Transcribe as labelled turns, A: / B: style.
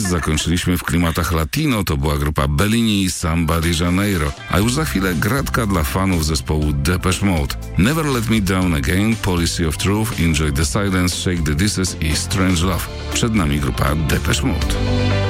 A: zakończyliśmy w klimatach latino, to była grupa Bellini i Samba de Janeiro, a już za chwilę gratka dla fanów zespołu Depeche Mode. Never Let Me Down Again, Policy of Truth, Enjoy the Silence, Shake the Dishes i Strange Love. Przed nami grupa Depeche Mode.